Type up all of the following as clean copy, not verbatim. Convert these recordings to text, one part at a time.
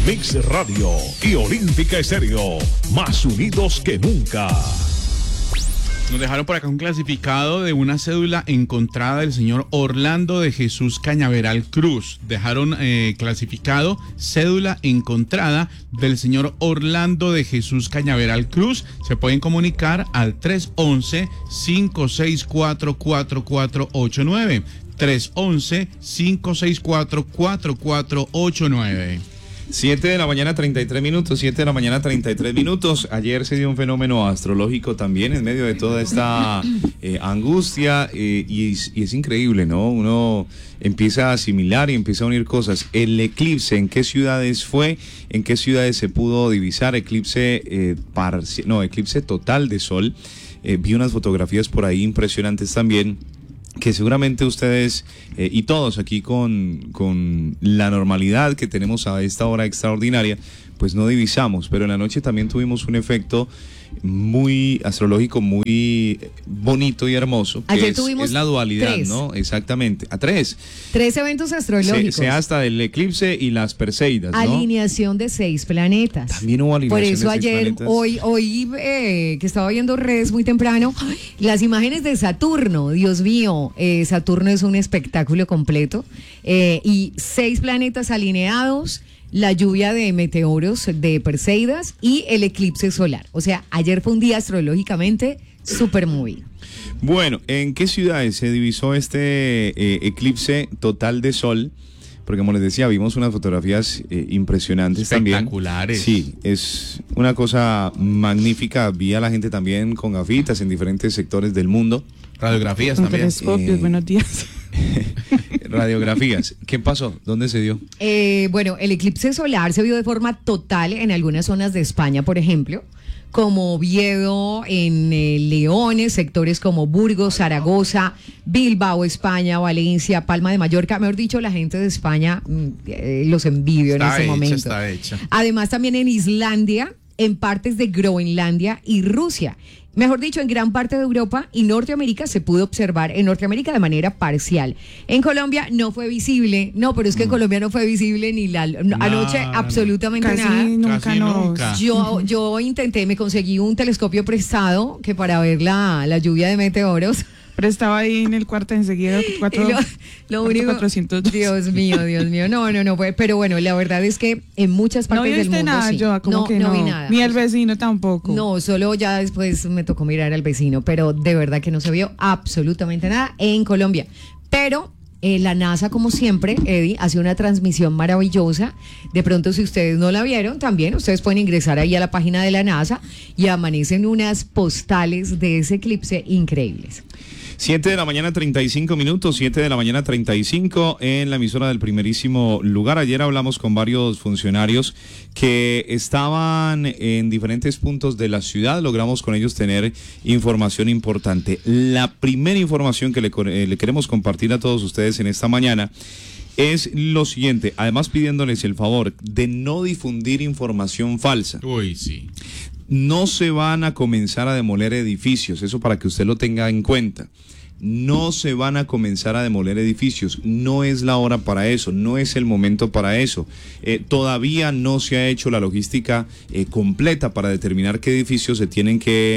Mix Radio y Olímpica Estéreo, más unidos que nunca. Nos dejaron por acá un clasificado de una cédula encontrada del señor Orlando de Jesús Cañaveral Cruz. Dejaron clasificado cédula encontrada del señor Orlando de Jesús Cañaveral Cruz. Se pueden comunicar al 311-564-4489. 311-564-4489. 7 de la mañana 33 minutos, 7 de la mañana 33 minutos. Ayer se dio un fenómeno astrológico también en medio de toda esta angustia y es increíble, ¿no? Uno empieza a asimilar y empieza a unir cosas. El eclipse, ¿en qué ciudades fue? ¿En qué ciudades se pudo divisar? Eclipse total de sol. Vi unas fotografías por ahí impresionantes también, que seguramente ustedes y todos aquí con la normalidad que tenemos a esta hora extraordinaria, pues no divisamos, pero en la noche también tuvimos un efecto muy astrológico, muy bonito y hermoso, que es la dualidad, ¿no? Exactamente, a tres eventos astrológicos. Sea hasta del eclipse y las Perseidas, ¿no? Alineación de 6 planetas. También hubo alineación de 6 planetas. Por eso ayer, hoy que estaba viendo redes muy temprano, las imágenes de Saturno, Dios mío, Saturno es un espectáculo completo, y 6 planetas alineados, la lluvia de meteoros de Perseidas y el eclipse solar. O sea, ayer fue un día astrológicamente súper movido. Bueno, ¿en qué ciudades se divisó este eclipse total de sol? Porque como les decía, vimos unas fotografías impresionantes también. Espectaculares. Sí, es una cosa magnífica. Vi a la gente también con gafitas en diferentes sectores del mundo. Radiografías también. Telescopios, buenos días. Radiografías. ¿Qué pasó? ¿Dónde se dio? Bueno, el eclipse solar se vio de forma total en algunas zonas de España, por ejemplo, como Oviedo, en Leones, sectores como Burgos, Zaragoza, Bilbao, España, Valencia, Palma de Mallorca. Mejor dicho, la gente de España los envidio en este momento. Está hecha. Además, también en Islandia, en partes de Groenlandia y Rusia. Mejor dicho, en gran parte de Europa y Norteamérica se pudo observar, en Norteamérica de manera parcial. En Colombia no fue visible, no, pero es que en Colombia no fue visible ni anoche absolutamente casi nada. Nunca. Yo intenté, me conseguí un telescopio prestado que para ver la lluvia de meteoros. Pero estaba ahí en el cuarto enseguida, lo único, 402. Dios mío, no fue, pero bueno, la verdad es que en muchas partes del mundo nada, sí. yo, como que no vi nada. Ni el vecino tampoco. No, solo ya después me tocó mirar al vecino, pero de verdad que no se vio absolutamente nada en Colombia. Pero la NASA, como siempre, Eddie, hace una transmisión maravillosa. De pronto, si ustedes no la vieron, también ustedes pueden ingresar ahí a la página de la NASA y amanecen unas postales de ese eclipse increíbles. 7 de la mañana 35 minutos, 7 de la mañana 35 en la emisora del primerísimo lugar. Ayer hablamos con varios funcionarios que estaban en diferentes puntos de la ciudad. Logramos con ellos tener información importante. La primera información que le queremos compartir a todos ustedes en esta mañana es lo siguiente, además pidiéndoles el favor de no difundir información falsa. Uy, sí. No se van a comenzar a demoler edificios, eso para que usted lo tenga en cuenta. No se van a comenzar a demoler edificios, no es la hora para eso, no es el momento para eso. Todavía no se ha hecho la logística completa para determinar qué edificios se tienen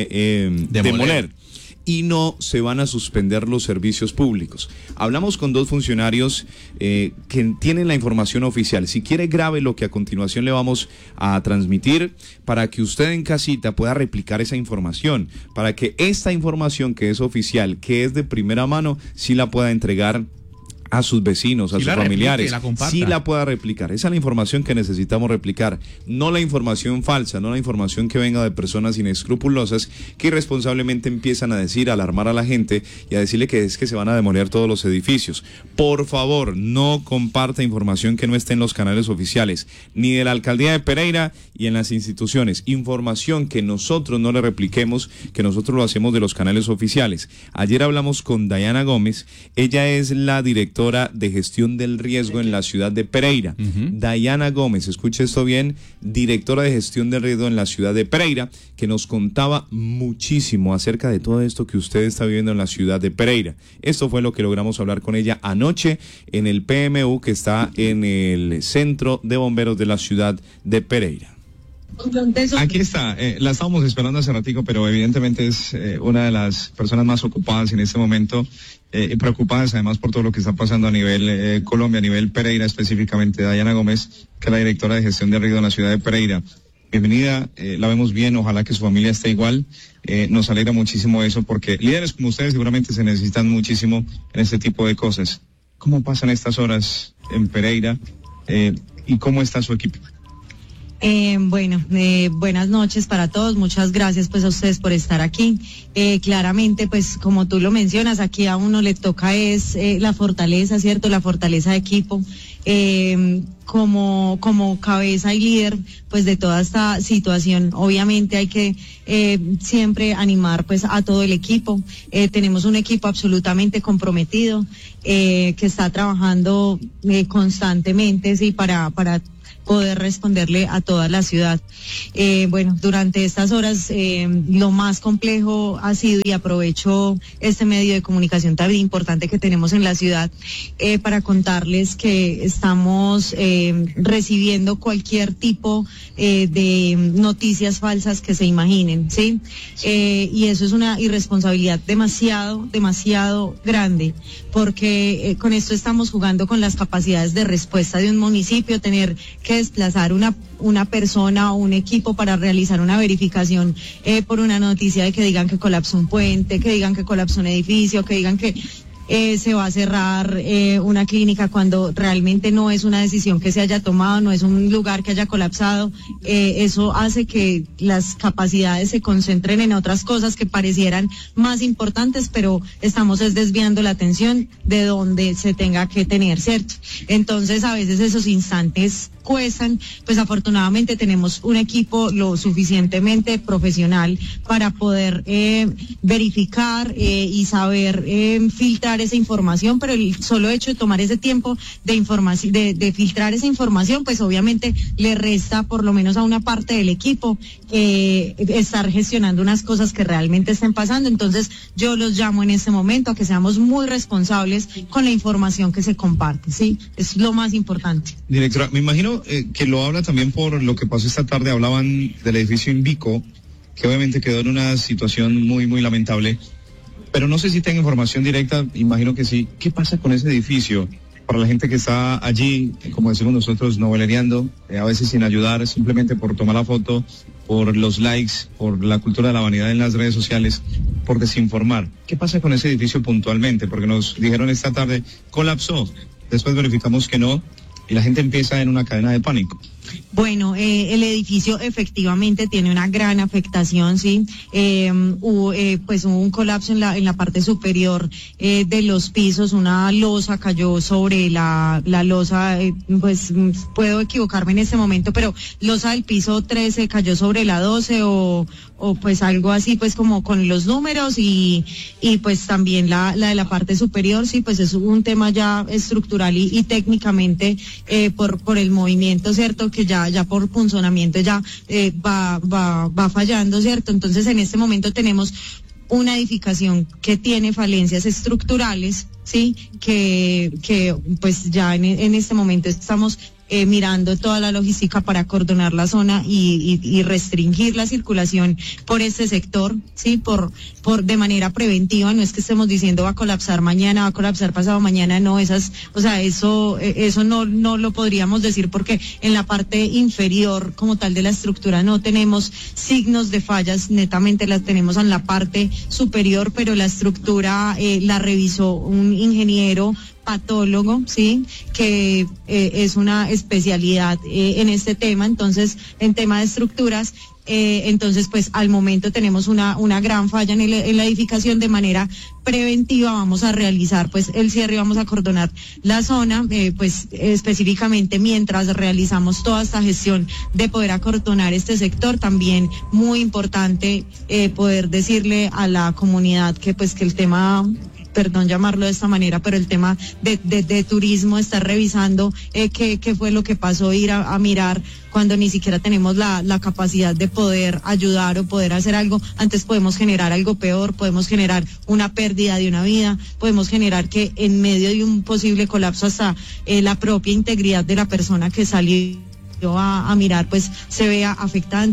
que demoler. Y no se van a suspender los servicios públicos. Hablamos con 2 funcionarios que tienen la información oficial. Si quiere, grabe lo que a continuación le vamos a transmitir para que usted en casita pueda replicar esa información, para que esta información que es oficial, que es de primera mano, sí la pueda entregar a sus vecinos, a sus familiares, sí la pueda replicar. Esa es la información que necesitamos replicar, no la información falsa, no la información que venga de personas inescrupulosas que irresponsablemente empiezan a decir, a alarmar a la gente y a decirle que es que se van a demoler todos los edificios. Por favor, no comparta información que no esté en los canales oficiales, ni de la alcaldía de Pereira y en las instituciones. Información que nosotros no le repliquemos, que nosotros lo hacemos de los canales oficiales. Ayer hablamos con Dayana Gómez, ella es la directora directora de gestión del riesgo en la ciudad de Pereira. Dayana Gómez, escuche esto bien, directora de gestión del riesgo en la ciudad de Pereira, que nos contaba muchísimo acerca de todo esto que usted está viviendo en la ciudad de Pereira. Esto fue lo que logramos hablar con ella anoche en el PMU, que está en el Centro de Bomberos de la ciudad de Pereira. Aquí está, la estábamos esperando hace ratico, pero evidentemente es una de las personas más ocupadas en este momento, y preocupadas además por todo lo que está pasando a nivel Colombia, a nivel Pereira específicamente. Dayana Gómez, que es la directora de gestión de riesgo en la ciudad de Pereira. Bienvenida, la vemos bien, ojalá que su familia esté igual. Nos alegra muchísimo eso, porque líderes como ustedes seguramente se necesitan muchísimo en este tipo de cosas. ¿Cómo pasan estas horas en Pereira y cómo está su equipo? Buenas noches para todos, muchas gracias pues a ustedes por estar aquí. Claramente pues como tú lo mencionas, aquí a uno le toca es la fortaleza, ¿cierto? La fortaleza de equipo. Como cabeza y líder pues de toda esta situación, obviamente hay que siempre animar pues a todo el equipo. Tenemos un equipo absolutamente comprometido que está trabajando constantemente, sí, para poder responderle a toda la ciudad. Durante estas horas lo más complejo ha sido, y aprovecho este medio de comunicación tan importante que tenemos en la ciudad para contarles que estamos recibiendo cualquier tipo de noticias falsas que se imaginen, ¿sí? Y eso es una irresponsabilidad demasiado grande, porque con esto estamos jugando con las capacidades de respuesta de un municipio, tener que desplazar una persona o un equipo para realizar una verificación por una noticia de que digan que colapsó un puente, que digan que colapsó un edificio, que digan que se va a cerrar una clínica, cuando realmente no es una decisión que se haya tomado, no es un lugar que haya colapsado. Eso hace que las capacidades se concentren en otras cosas que parecieran más importantes, pero estamos desviando la atención de donde se tenga que tener, ¿cierto? Entonces a veces esos instantes cuestan. Pues afortunadamente tenemos un equipo lo suficientemente profesional para poder verificar y saber filtrar esa información, pero el solo hecho de tomar ese tiempo de información, de filtrar esa información, pues obviamente le resta por lo menos a una parte del equipo estar gestionando unas cosas que realmente estén pasando. Entonces yo los llamo en este momento a que seamos muy responsables con la información que se comparte, ¿sí? Es lo más importante. Directora, me imagino que lo habla también por lo que pasó esta tarde. Hablaban del edificio Invico, que obviamente quedó en una situación muy, muy lamentable, pero no sé si tenga información directa, imagino que sí. ¿Qué pasa con ese edificio? Para la gente que está allí, como decimos nosotros, noveleando, a veces sin ayudar, simplemente por tomar la foto, por los likes, por la cultura de la vanidad en las redes sociales, por desinformar. ¿Qué pasa con ese edificio puntualmente? Porque nos dijeron esta tarde, colapsó. Después verificamos que no, y la gente empieza en una cadena de pánico. Bueno, el edificio efectivamente tiene una gran afectación, sí. Hubo un colapso en la parte superior de los pisos. Una losa cayó sobre la losa, pues puedo equivocarme en este momento, pero losa del piso 13 cayó sobre la 12 o pues algo así, pues como con los números, y pues también la de la parte superior, sí, pues es un tema ya estructural y técnicamente por el movimiento, ¿cierto? Que ya por punzonamiento ya va fallando, ¿cierto? Entonces en este momento tenemos una edificación que tiene falencias estructurales, sí, que pues ya en este momento estamos mirando toda la logística para acordonar la zona y restringir la circulación por este sector, sí, por de manera preventiva. No es que estemos diciendo va a colapsar mañana, va a colapsar pasado mañana, no, eso no lo podríamos decir, porque en la parte inferior como tal de la estructura no tenemos signos de fallas, netamente las tenemos en la parte superior, pero la estructura la revisó un ingeniero patólogo, sí, que es una especialidad en este tema. Entonces, en tema de estructuras, entonces pues al momento tenemos una gran falla en la edificación. De manera preventiva vamos a realizar pues el cierre y vamos a acordonar la zona, pues específicamente mientras realizamos toda esta gestión de poder acordonar este sector. También muy importante poder decirle a la comunidad que pues que el tema perdón llamarlo de esta manera, pero el tema de turismo, estar revisando qué fue lo que pasó, ir a mirar cuando ni siquiera tenemos la capacidad de poder ayudar o poder hacer algo. Antes podemos generar algo peor, podemos generar una pérdida de una vida, podemos generar que en medio de un posible colapso hasta la propia integridad de la persona que salió a mirar pues se vea afectada.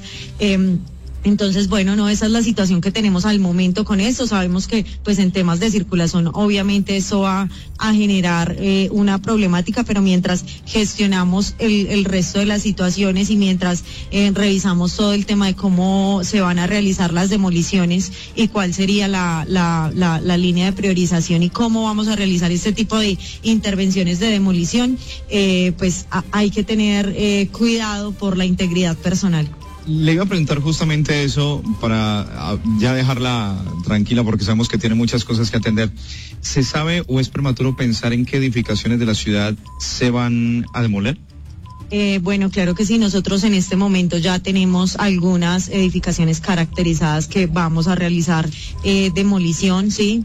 Entonces, bueno, no, esa es la situación que tenemos al momento con eso. Sabemos que, pues, en temas de circulación, obviamente eso va a generar una problemática, pero mientras gestionamos el resto de las situaciones y mientras revisamos todo el tema de cómo se van a realizar las demoliciones y cuál sería la línea de priorización y cómo vamos a realizar este tipo de intervenciones de demolición, pues hay que tener cuidado por la integridad personal. Le iba a preguntar justamente eso para ya dejarla tranquila porque sabemos que tiene muchas cosas que atender. ¿Se sabe o es prematuro pensar en qué edificaciones de la ciudad se van a demoler? Bueno, claro que sí, nosotros en este momento ya tenemos algunas edificaciones caracterizadas que vamos a realizar demolición, sí,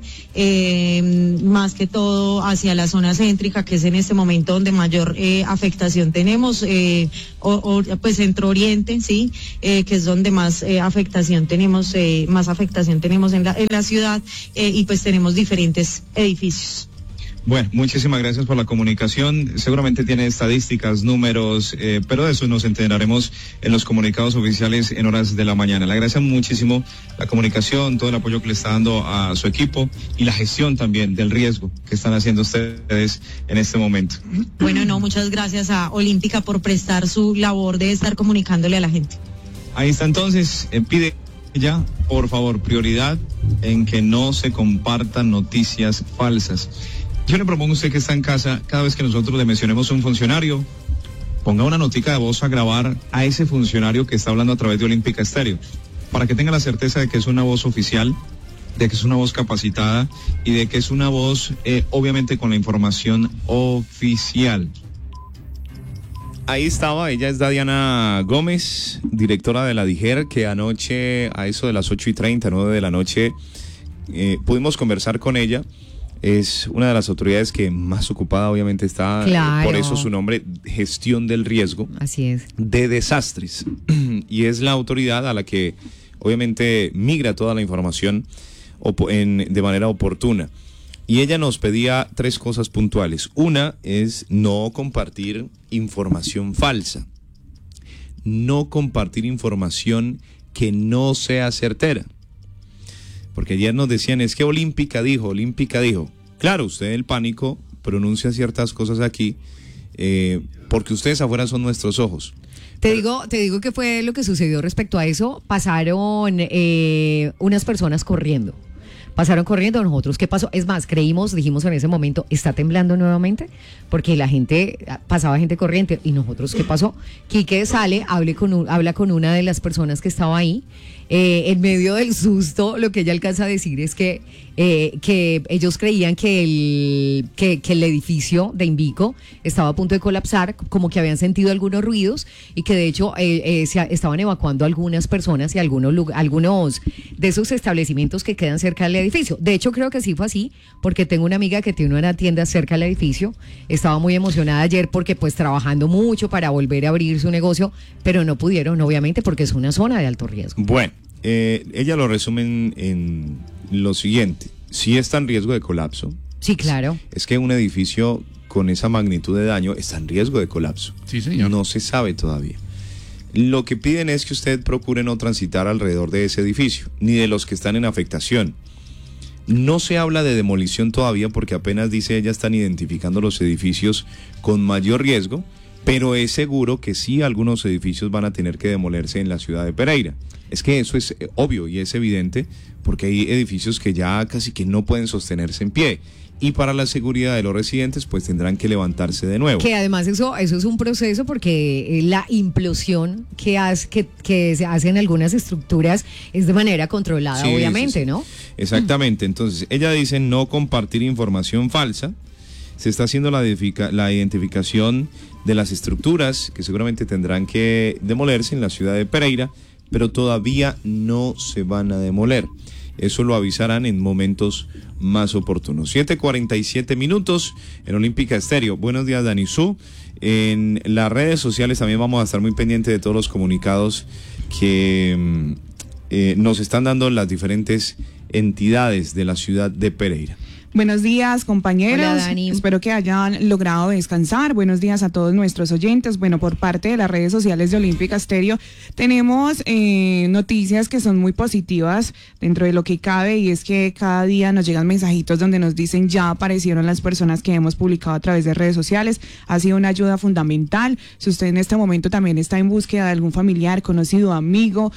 más que todo hacia la zona céntrica, que es en este momento donde mayor afectación tenemos, pues Centro Oriente, sí, que es donde más afectación tenemos en la ciudad, y pues tenemos diferentes edificios. Bueno, muchísimas gracias por la comunicación. Seguramente tiene estadísticas, números, pero de eso nos enteraremos en los comunicados oficiales en horas de la mañana. Le agradecemos muchísimo la comunicación, todo el apoyo que le está dando a su equipo y la gestión también del riesgo que están haciendo ustedes en este momento. Bueno, no, muchas gracias a Olímpica por prestar su labor de estar comunicándole a la gente. Ahí está entonces, pide ya, por favor, prioridad en que no se compartan noticias falsas. Yo le propongo a usted que está en casa, cada vez que nosotros le mencionemos a un funcionario, ponga una notica de voz a grabar a ese funcionario que está hablando a través de Olímpica Estéreo, para que tenga la certeza de que es una voz oficial, de que es una voz capacitada y de que es una voz, obviamente, con la información oficial. Ahí estaba, ella es Dadiana Gómez, directora de la DIGER, que anoche a eso de las 8:30, 9 de la noche, pudimos conversar con ella. Es una de las autoridades que más ocupada obviamente está, claro. Por eso su nombre, Gestión del Riesgo. Así es. De Desastres. Y es la autoridad a la que obviamente migra toda la información de manera oportuna. Y ella nos pedía 3 cosas puntuales. Una es no compartir información falsa. No compartir información que no sea certera. Porque ayer nos decían, es que Olímpica dijo. Claro, usted en el pánico pronuncia ciertas cosas aquí, porque ustedes afuera son nuestros ojos. Te digo que fue lo que sucedió respecto a eso. Pasaron unas personas corriendo. Nosotros, ¿qué pasó? Es más, dijimos en ese momento, ¿está temblando nuevamente? Porque pasaba gente corriente. ¿Y nosotros qué pasó? Quique sale, habla con una de las personas que estaba ahí. En medio del susto, lo que ella alcanza a decir es que ellos creían que el edificio de Invico estaba a punto de colapsar, como que habían sentido algunos ruidos y que de hecho se estaban evacuando algunas personas y algunos de esos establecimientos que quedan cerca del edificio. De hecho, creo que sí fue así, porque tengo una amiga que tiene una tienda cerca del edificio, estaba muy emocionada ayer porque pues trabajando mucho para volver a abrir su negocio, pero no pudieron, obviamente, porque es una zona de alto riesgo. Bueno, ella lo resume en lo siguiente: si está en riesgo de colapso. Sí, claro. Es que un edificio con esa magnitud de daño está en riesgo de colapso. Sí, señor. No se sabe todavía. Lo que piden es que usted procure no transitar alrededor de ese edificio, ni de los que están en afectación. No se habla de demolición todavía porque apenas, dice ella, están identificando los edificios con mayor riesgo, pero es seguro que sí algunos edificios van a tener que demolerse en la ciudad de Pereira. Es que eso es obvio y es evidente porque hay edificios que ya casi que no pueden sostenerse en pie. Y para la seguridad de los residentes, pues tendrán que levantarse de nuevo. Que además eso es un proceso porque la implosión que se hace en algunas estructuras es de manera controlada, sí, obviamente, sí. ¿No? Exactamente. Entonces, ella dice no compartir información falsa. Se está haciendo la identificación de las estructuras que seguramente tendrán que demolerse en la ciudad de Pereira, pero todavía no se van a demoler. eso lo avisarán en momentos más oportunos. 7:47 minutos en Olímpica Estéreo. Buenos días, Danizú. En las redes sociales también vamos a estar muy pendientes de todos los comunicados que nos están dando las diferentes entidades de la ciudad de Pereira. Buenos días, compañeros. Hola, Dani. Espero que hayan logrado descansar. Buenos días a todos nuestros oyentes. Bueno, por parte de las redes sociales de Olímpica Estéreo, tenemos noticias que son muy positivas dentro de lo que cabe, y es que cada día nos llegan mensajitos donde nos dicen ya aparecieron las personas que hemos publicado a través de redes sociales. Ha sido una ayuda fundamental. Si usted en este momento también está en búsqueda de algún familiar, conocido, amigo,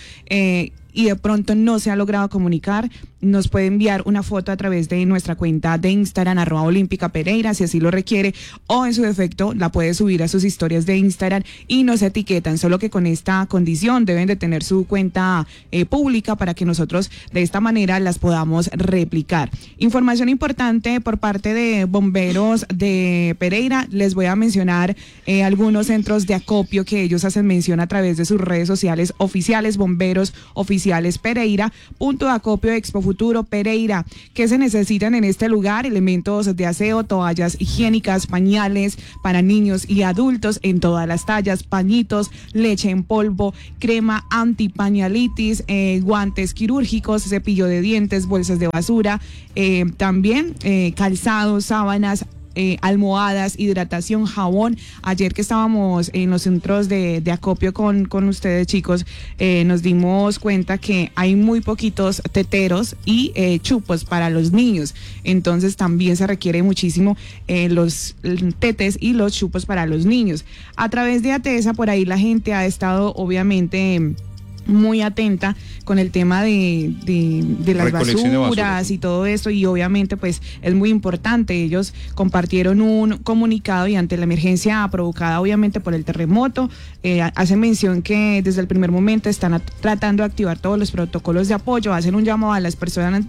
y de pronto no se ha logrado comunicar, nos puede enviar una foto a través de nuestra cuenta de Instagram, @olímpica_Pereira, si así lo requiere, o en su defecto la puede subir a sus historias de Instagram y nos etiquetan, solo que con esta condición deben de tener su cuenta pública para que nosotros de esta manera las podamos replicar. Información importante por parte de bomberos de Pereira, les voy a mencionar algunos centros de acopio que ellos hacen mención a través de sus redes sociales oficiales: bomberos oficiales Pereira, punto de acopio Expo Futuro Pereira. ¿Qué se necesitan en este lugar? Elementos de aseo, toallas higiénicas, pañales para niños y adultos en todas las tallas, pañitos, leche en polvo, crema antipañalitis, guantes quirúrgicos, cepillo de dientes, bolsas de basura, también calzados, sábanas, almohadas, hidratación, jabón. Ayer que estábamos en los centros de acopio con ustedes, chicos, nos dimos cuenta que hay muy poquitos teteros y chupos para los niños, entonces también se requiere muchísimo los tetes y los chupos para los niños. A través de ATESA, por ahí la gente ha estado obviamente muy atenta con el tema de las basuras y todo esto, y obviamente pues es muy importante. Ellos compartieron un comunicado y ante la emergencia provocada obviamente por el terremoto, hacen mención que desde el primer momento están tratando de activar todos los protocolos de apoyo, hacen un llamado a las personas,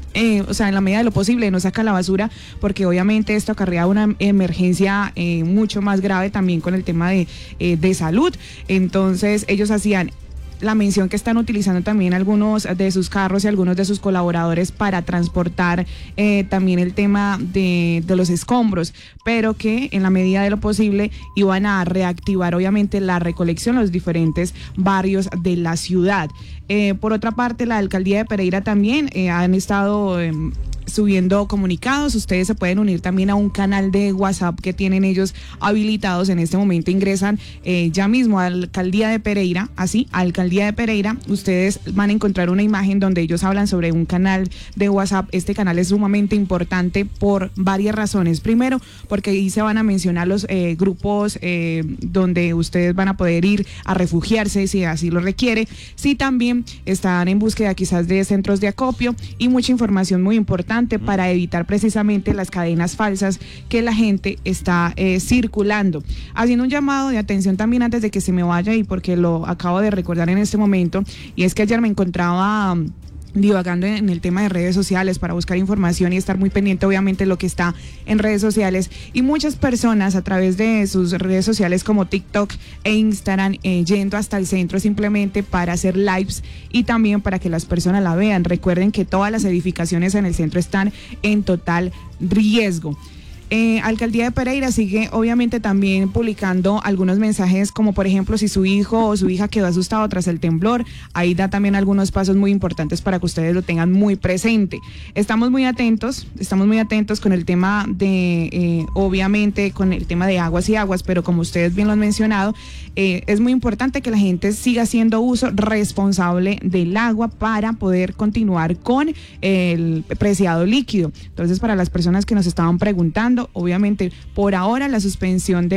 o sea, en la medida de lo posible, no saca la basura, porque obviamente esto acarrea una emergencia mucho más grave también con el tema de salud. Entonces ellos hacían la mención que están utilizando también algunos de sus carros y algunos de sus colaboradores para transportar también el tema de los escombros, pero que en la medida de lo posible iban a reactivar obviamente la recolección en los diferentes barrios de la ciudad. Por otra parte, la alcaldía de Pereira también han estado subiendo comunicados. Ustedes se pueden unir también a un canal de WhatsApp que tienen ellos habilitados en este momento. Ingresan ya mismo a Alcaldía de Pereira, así, Alcaldía de Pereira. Ustedes van a encontrar una imagen donde ellos hablan sobre un canal de WhatsApp. Este canal es sumamente importante por varias razones. Primero, porque ahí se van a mencionar los grupos donde ustedes van a poder ir a refugiarse si así lo requiere. Sí, también están en búsqueda quizás de centros de acopio y mucha información muy importante para evitar precisamente las cadenas falsas que la gente está circulando. Haciendo un llamado de atención también antes de que se me vaya, y porque lo acabo de recordar en este momento, y es que ayer me encontraba divagando en el tema de redes sociales para buscar información y estar muy pendiente obviamente de lo que está en redes sociales, y muchas personas a través de sus redes sociales como TikTok e Instagram yendo hasta el centro simplemente para hacer lives y también para que las personas la vean. Recuerden que todas las edificaciones en el centro están en total riesgo. Alcaldía de Pereira sigue obviamente también publicando algunos mensajes, como por ejemplo si su hijo o su hija quedó asustado tras el temblor, ahí da también algunos pasos muy importantes para que ustedes lo tengan muy presente. Estamos muy atentos con el tema de obviamente con el tema de aguas y aguas, pero como ustedes bien lo han mencionado, es muy importante que la gente siga haciendo uso responsable del agua para poder continuar con el preciado líquido. Entonces, para las personas que nos estaban preguntando, obviamente por ahora la suspensión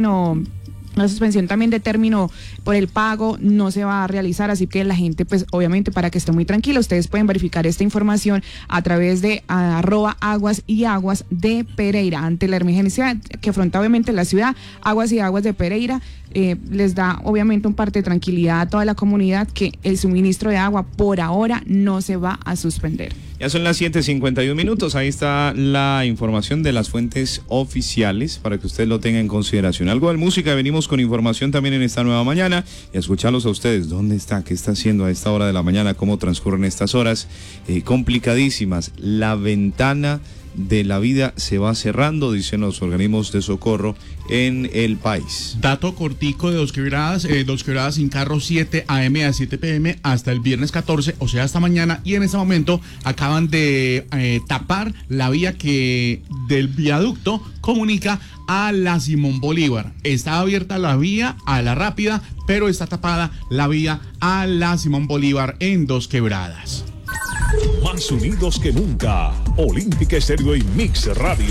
también de término por el pago no se va a realizar, así que la gente pues obviamente para que esté muy tranquila, ustedes pueden verificar esta información a través de @aguas y aguas de Pereira. Ante la emergencia que afronta obviamente la ciudad, Aguas y Aguas de Pereira les da obviamente un parte de tranquilidad a toda la comunidad que el suministro de agua por ahora no se va a suspender. Ya son las 7:51 minutos. Ahí está la información de las fuentes oficiales para que usted lo tenga en consideración. Algo de música, venimos con información también en esta nueva mañana y a escucharlos a ustedes. ¿Dónde está? ¿Qué está haciendo a esta hora de la mañana? ¿Cómo transcurren estas horas? Complicadísimas. La ventana de la vida se va cerrando, dicen los organismos de socorro en el país. Dato cortico de Dos Quebradas sin carro 7 a.m. a 7 p.m. hasta el viernes 14, o sea, hasta mañana, y en este momento acaban de tapar la vía que del viaducto comunica a la Simón Bolívar. Está abierta la vía a la Rápida, pero está tapada la vía a la Simón Bolívar en Dos Quebradas. Más unidos que nunca. Olímpica Estéreo y Mix Radio.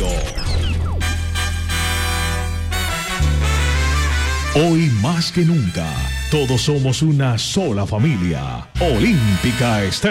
Hoy más que nunca, todos somos una sola familia. Olímpica Estéreo.